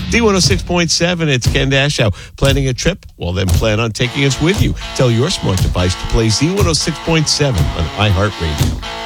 D106.7, it's Ken Dashow. Planning a trip? Well, then plan on taking us with you. Tell your smart device to play Z106.7 on iHeartRadio.